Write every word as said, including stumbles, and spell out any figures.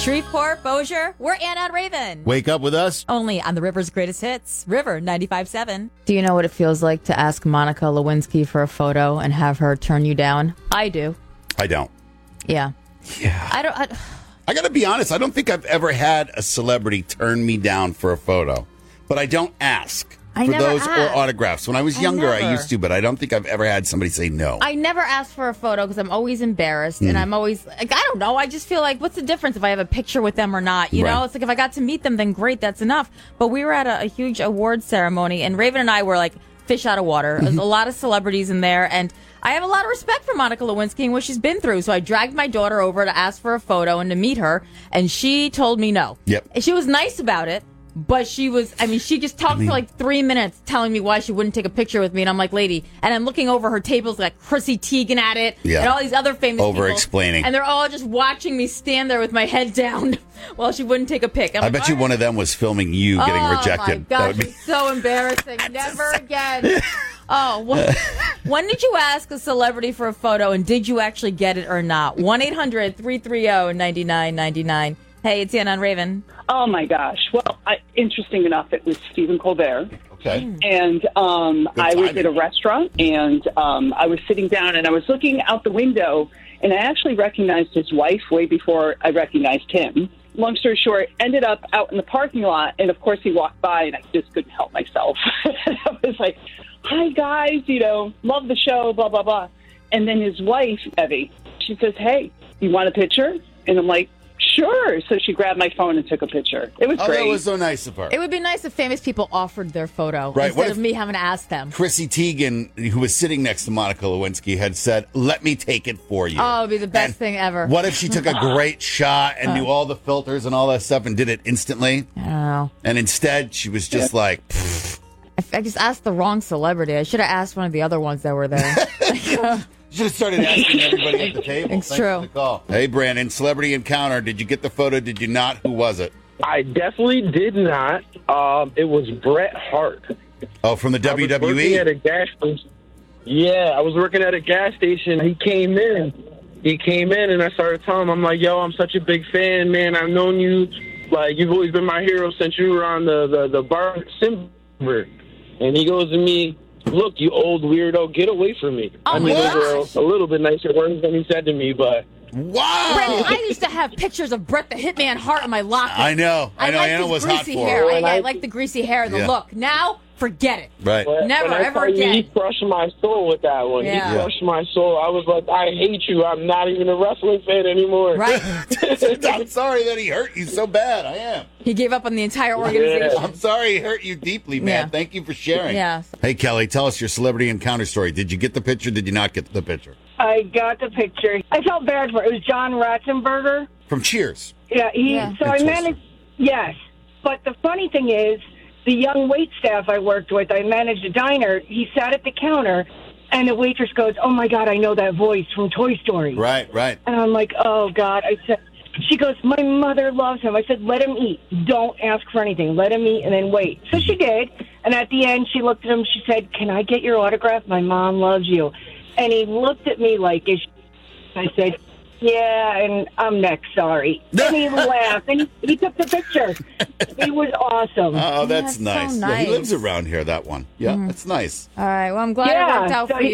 Shreveport, Bossier, we're Anna and Raven. Wake up with us. Only on the River's Greatest Hits, River ninety-five point seven. Do you know what it feels like to ask Monica Lewinsky for a photo and have her turn you down? I do. I don't. Yeah. Yeah. I don't. I, I got to be honest. I don't think I've ever had a celebrity turn me down for a photo, but I don't ask I for never those ask. or autographs. When I was I younger, I never. used to, but I don't think I've ever had somebody say no. I never ask for a photo because I'm always embarrassed, Mm. and I'm always like, I don't know. I just feel like, what's the difference if I have a picture with them or not? You know, Right. it's like if I got to meet them, then great, that's enough. But we were at a, a huge awards ceremony, and Raven and I were like fish out of water. There's a lot of celebrities in there, and I have a lot of respect for Monica Lewinsky and what she's been through. So I dragged my daughter over to ask for a photo and to meet her, and she told me no. Yep. And she was nice about it. But she was, I mean, she just talked I mean- for like three minutes telling me why she wouldn't take a picture with me. And I'm like, lady, and I'm looking over her tables like Chrissy Teigen at it Yeah. and all these other famous Over people. explaining. And they're all just watching me stand there with my head down while she wouldn't take a pic. I'm I like, bet you all one right. of them was filming you getting oh, rejected. my That gosh, would be- it's so embarrassing. Never again. Oh, when, when did you ask a celebrity for a photo, and did you actually get it or not? one eight hundred three three zero nine nine nine nine. Hey, it's Anna and Raven. Oh, my gosh. Well, I, interesting enough, it was Stephen Colbert. Okay. And um, Good I was timing. at a restaurant, and um, I was sitting down, and I was looking out the window, and I actually recognized his wife way before I recognized him. Long story short, ended up out in the parking lot, and, of course, he walked by, and I just couldn't help myself. I was like, hi, guys, you know, love the show, blah, blah, blah. And then his wife, Evie, she says, hey, you want a picture? And I'm like, sure. So she grabbed my phone and took a picture. It was Oh, great. that was so nice of her. It would be nice if famous people offered their photo Right, what instead if- of me having to ask them. Chrissy Teigen, who was sitting next to Monica Lewinsky, had said, let me take it for you. Oh, it'd be the best And thing ever. What if she took a great shot and knew all the filters and all that stuff and did it instantly? I don't know. And instead, she was just like, pfft. I, I just asked the wrong celebrity. I should have asked one of the other ones that were there. You should have started asking everybody at the table. It's Thanks true. for the call. Hey, Brandon, celebrity encounter. Did you get the photo? Did you not? Who was it? I definitely did not. Um, it was Bret Hart. Oh, from the W I was W working E? at a gas station. Yeah, I was working at a gas station. He came in. He came in, and I started telling him, I'm like, yo, I'm such a big fan, man. I've known you. Like, you've always been my hero since you were on the, the, the bar Simber. And he goes to me, look, you old weirdo, get away from me. Oh, I mean, my those were a, a little bit nicer words than he said to me, but... Wow. Brandon, I used to have pictures of Bret the Hitman Hart in my locker. I know. I know. liked Anna his was hot greasy for hair. her. I, I I- like the greasy hair, the Yeah. look. Now, forget it. Right. But Never, when I ever tell you, again. He crushed my soul with that one. Yeah. He crushed my soul. I was like, I hate you. I'm not even a wrestling fan anymore. Right? I'm sorry that he hurt you so bad. I am. He gave up on the entire organization. I'm sorry he hurt you deeply, man. Yeah. Thank you for sharing. Yeah. Hey, Kelly, tell us your celebrity encounter story. Did you get the picture? Did you not get the picture? I got the picture. I felt bad for it. It was John Ratzenberger. From Cheers. Yeah, he. Yeah. So I Interesting. managed. Yes, but the funny thing is, the young wait staff I worked with, I managed a diner. He sat at the counter, and the waitress goes, "Oh my God, I know that voice from Toy Story." Right, right. And I'm like, "Oh God!" I said. She goes, "My mother loves him." I said, "Let him eat. Don't ask for anything. Let him eat and then wait." So she did. And at the end, she looked at him. She said, "Can I get your autograph? My mom loves you." And he looked at me like, is she... I said, "Yeah, and I'm next, sorry." And he laughed, and he, he took the picture. He was awesome. Oh, that's That's so nice. Yeah, he nice. lives around here, that one. Yeah, that's nice. All right. Well, I'm glad Yeah, it worked out so for he- you.